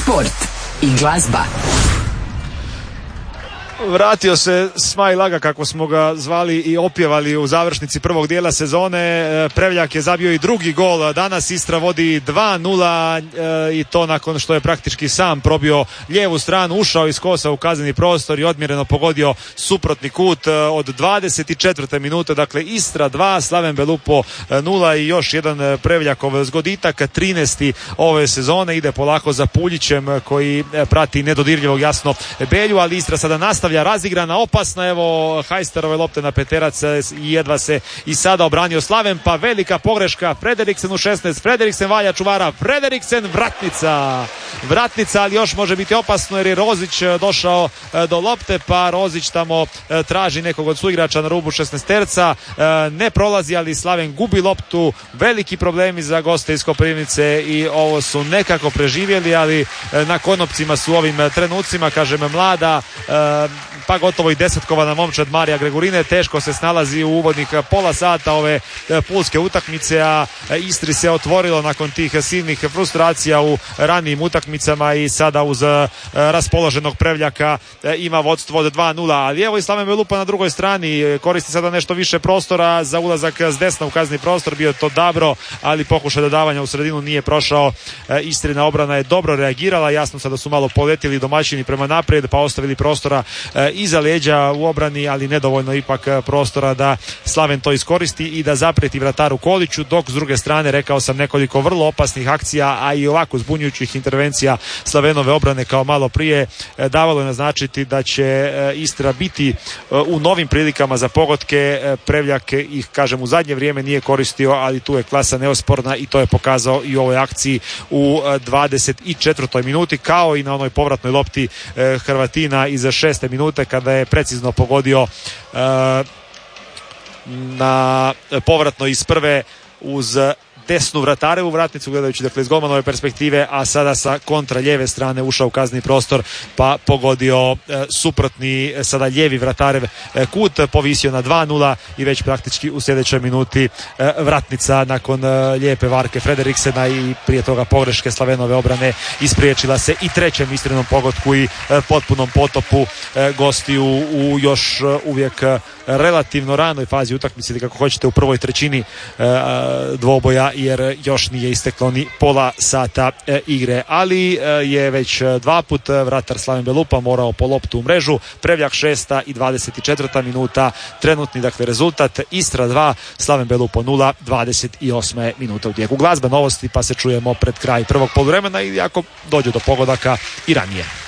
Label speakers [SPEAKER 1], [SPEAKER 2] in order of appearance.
[SPEAKER 1] Sport i glazba.
[SPEAKER 2] Vratio se Smaj Laga, kako smo ga zvali i opjevali u završnici prvog dijela sezone. Prevljak je zabio i drugi gol. Danas Istra vodi 2-0 i to nakon što je praktički sam probio lijevu stranu, ušao iz kosa u kazneni prostor i odmjereno pogodio suprotni kut od 24. minute. Dakle, Istra 2, Slaven Belupo 0 i još jedan Prevljakov zgoditak, 13. ove sezone. Ide polako za Puljićem koji prati nedodirljivog jasno Belju, ali Istra sada nastavlja razigrana, opasna, evo Hajsterove lopte na peterac i jedva se i sada obranio Slaven, pa velika pogreška, Frederiksen u 16, Frederiksen valja čuvara, Frederiksen vratnica, ali još može biti opasno jer je Rozić došao do lopte, pa Rozić tamo traži nekog od suigrača na rubu 16-terca, ne prolazi, ali Slaven gubi loptu, veliki problemi za goste iz Koprivnice i ovo su nekako preživjeli, ali na konopcima su ovim trenucima, kažem, mlada pa gotovo i desetkovana momčad Marija Gregurine, teško se snalazi u uvodnih pola sata ove pulske utakmice, a Istri se otvorilo nakon tih silnih frustracija u ranijim utakmicama i sada uz raspoloženog Prevljaka ima vodstvo od 2-0, ali evo i Slaven Belupa na drugoj strani koristi sada nešto više prostora za ulazak s desna u kazni prostor, bio je to Dabro, ali pokušaj dodavanja u sredinu nije prošao. Istrina obrana je dobro reagirala, jasno sada su malo poletili domaćini prema naprijed, pa ostavili prostora iza leđa u obrani, ali nedovoljno ipak prostora da Slaven to iskoristi i da zaprijeti vrataru Koliću, dok s druge strane, rekao sam, nekoliko vrlo opasnih akcija, a i ovako zbunjujućih intervencija Slavenove obrane kao malo prije davalo je naznačiti da će Istra biti u novim prilikama za pogodke. Prevljak ih, kažem, u zadnje vrijeme nije koristio, ali tu je klasa neosporna i to je pokazao i u ovoj akciji u 24. minuti, kao i na onoj povratnoj lopti Hrvatina iz 6. minute kada je precizno pogodio na povratno iz prve uz desnu vratarevu vratnicu, gledajući dakle iz golmanove perspektive, a sada sa kontra lijeve strane ušao u kazni prostor pa pogodio suprotni sada lijevi vratarev kut, povisio na 2-0 i već praktički u sljedećoj minuti vratnica nakon lijepe varke Frederiksena i prije toga pogreške Slavenove obrane ispriječila se i trećem Istrinom pogodku i potpunom potopu gostiju u još uvijek relativno ranoj fazi utakmice, ili kako hoćete u prvoj trećini dvoboja, jer još nije isteklo ni pola sata igre, ali je već dva put vratar Slaven Belupa morao po loptu u mrežu. Prevljak 6. i 24. minuta, trenutni dakle rezultat: Istra 2, Slaven Belupo 0, 28. minuta u tijeku. Glazba, novosti, pa se čujemo pred kraj prvog poluvremena ili ako dođe do pogodaka i ranije.